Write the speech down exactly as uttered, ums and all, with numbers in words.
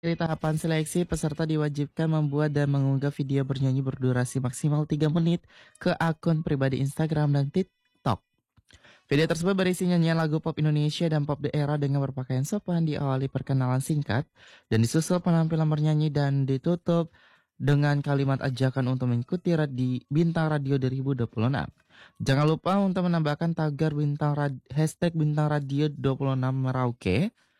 Dari tahapan seleksi, peserta diwajibkan membuat dan mengunggah video bernyanyi berdurasi maksimal tiga menit ke akun pribadi Instagram dan TikTok. Video tersebut berisi nyanyian lagu pop Indonesia dan pop daerah dengan berpakaian sopan, diawali perkenalan singkat, dan disusul penampilan bernyanyi dan ditutup dengan kalimat ajakan untuk mengikuti radi, Bintang Radio dua ribu dua puluh enam. Jangan lupa untuk menambahkan tagar bintang rad, hashtag Bintang Radio dua puluh enam Merauke